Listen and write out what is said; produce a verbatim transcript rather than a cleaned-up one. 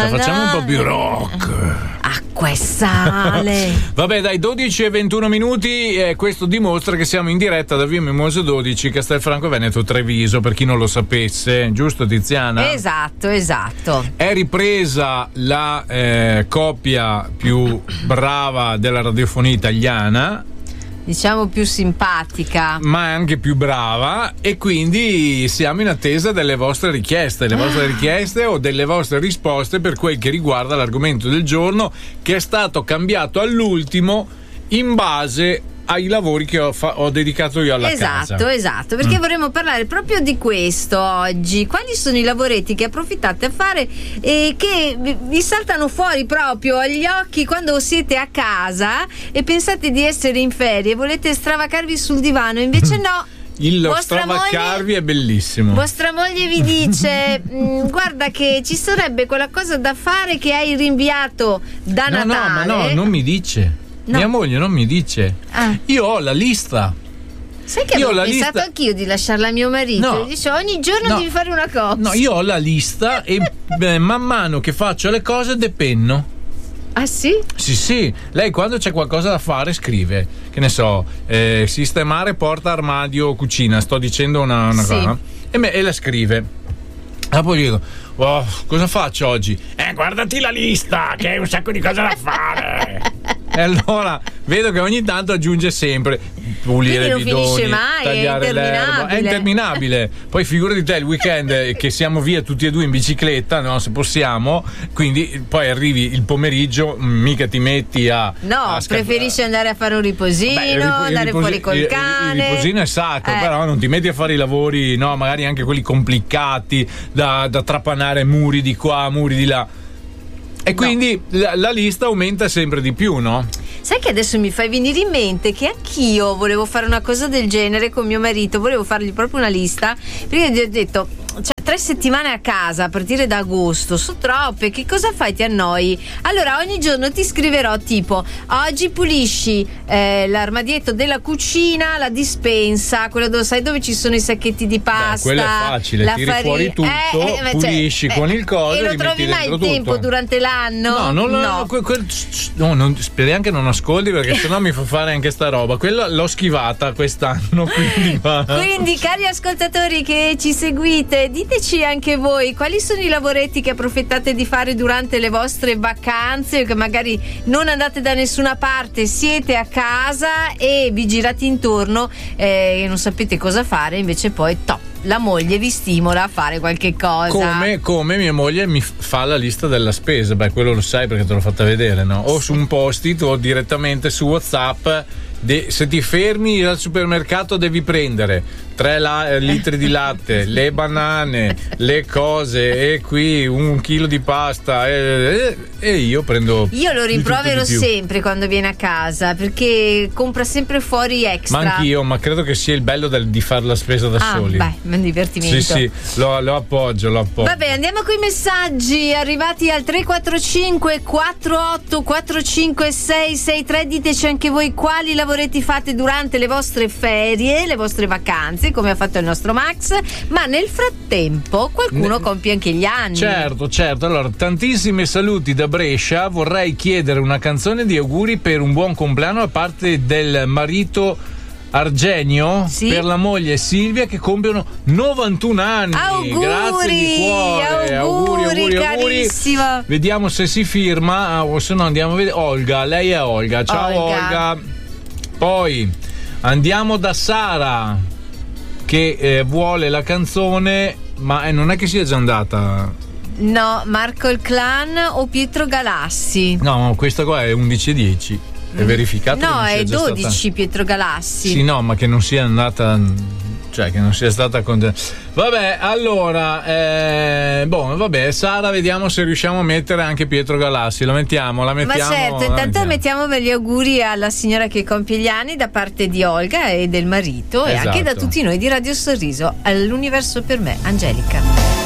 no, facciamo un po' più rock. Acqua e sale. Vabbè, dai, dodici e ventuno minuti, e questo dimostra che siamo in diretta da Via Mimosa dodici, Castelfranco Veneto, Treviso, per chi non lo sapesse, giusto Tiziana? Esatto, esatto. È ripresa la eh, coppia più brava della radiofonia italiana, diciamo più simpatica, ma anche più brava, e quindi siamo in attesa delle vostre richieste, le vostre richieste o delle vostre risposte per quel che riguarda l'argomento del giorno, che è stato cambiato all'ultimo in base ai lavori che ho, fa- ho dedicato io alla esatto, casa. Esatto, perché mm. vorremmo parlare proprio di questo oggi. Quali sono i lavoretti che approfittate a fare e che vi saltano fuori proprio agli occhi quando siete a casa e pensate di essere in ferie, volete stravacarvi sul divano, invece no. Il stravaccarvi moglie, è bellissimo. Vostra moglie vi dice guarda che ci sarebbe quella cosa da fare che hai rinviato da no, Natale. No, ma no, non mi dice. No. Mia moglie non mi dice. Ah. Io ho la lista. Sai che io avevo pensato lista... anch'io di lasciarla a mio marito. No. Dice ogni giorno no. devi fare una cosa. No, io ho la lista e beh, man mano che faccio le cose depenno. Ah sì? Sì, sì. Lei quando c'è qualcosa da fare scrive, che ne so, eh, sistemare porta, armadio, cucina. Sto dicendo una, una sì. cosa. E, me, e la scrive. E poi dico, oh, cosa faccio oggi? Eh, guardati la lista, che hai un sacco di cose da fare. E allora vedo che ogni tanto aggiunge sempre pulire i bidoni, mai, tagliare l'erba. È interminabile. Poi figurati te il weekend che siamo via tutti e due in bicicletta, no? Se possiamo, quindi poi arrivi il pomeriggio, mica ti metti a no, a sca- preferisci andare a fare un riposino. Beh, il ripo- andare il riposi- fuori col il, cane. Il riposino è sacro, eh. però non ti metti a fare i lavori, no, magari anche quelli complicati da, da trapanare, muri di qua, muri di là. E quindi no. la, la lista aumenta sempre di più, no? Sai che adesso mi fai venire in mente che anch'io volevo fare una cosa del genere con mio marito, volevo fargli proprio una lista, perché gli ho detto, cioè, tre settimane a casa a partire da agosto sono troppe, che cosa fai, ti annoi? Allora ogni giorno ti scriverò tipo oggi pulisci eh, l'armadietto della cucina, la dispensa, quello dove sai dove ci sono i sacchetti di pasta. Beh, quello è facile, la tiri fari- fuori tutto, eh, eh, pulisci cioè, con eh, il coso e lo e trovi mai il tempo tutto. durante l'anno? No, non, no. no, quel, quel, no non, speriamo che non ascolti, perché sennò mi fa fare anche sta roba. Quella l'ho schivata quest'anno, quindi va. Quindi cari ascoltatori che ci seguite, diteci anche voi quali sono i lavoretti che approfittate di fare durante le vostre vacanze, che magari non andate da nessuna parte, siete a casa e vi girate intorno eh, e non sapete cosa fare, invece poi top, la moglie vi stimola a fare qualche cosa. Come, come mia moglie mi fa la lista della spesa. Beh, quello lo sai perché te l'ho fatta vedere, no? O su un post-it o direttamente su WhatsApp. De- se ti fermi al supermercato devi prendere tre la- litri di latte, le banane, le cose, e qui un chilo di pasta, e, e io prendo. Io lo rimprovero sempre quando viene a casa, perché compra sempre fuori extra. Ma anch'io, ma credo che sia il bello del, di fare la spesa da ah, soli. Beh, un divertimento. Sì, sì, lo, lo appoggio, lo appoggio. Vabbè, andiamo con i messaggi arrivati al tre quattro cinque quattro otto quattro cinque sei sei tre. Diteci anche voi quali lavoretti fate durante le vostre ferie, le vostre vacanze, come ha fatto il nostro Max, ma nel frattempo qualcuno ne... compie anche gli anni. Certo, certo. Allora, tantissimi saluti da Brescia. Vorrei chiedere una canzone di auguri per un buon compleanno da parte del marito Argenio, sì? Per la moglie Silvia, che compiono novantuno anni. Auguri, grazie di cuore. Auguri, auguri, carissimo. Auguri. Vediamo se si firma, o se no andiamo a vedere. Olga, lei è Olga. Ciao Olga. Olga. Poi andiamo da Sara, che eh, vuole la canzone, ma eh, non è che sia già andata. No, Marco il Clan o Pietro Galassi. No, questa qua è undici e dieci. È verificato? No, che non è sia dodici stata... Pietro Galassi. Sì, no, ma che non sia andata, cioè che non sia stata con... Vabbè, allora eh, boh, vabbè, Sara, vediamo se riusciamo a mettere anche Pietro Galassi. La mettiamo, la mettiamo. Ma certo, intanto mettiamo. mettiamo per gli auguri alla signora che compie gli anni da parte di Olga e del marito, esatto. E anche da tutti noi di Radio Sorriso. All'universo per me, Angelica.